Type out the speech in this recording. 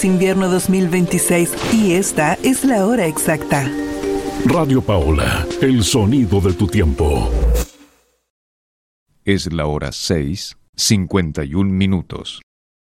Invierno 2026 y esta es la hora exacta. Radio Paola, el sonido de tu tiempo. Es la hora 6:51.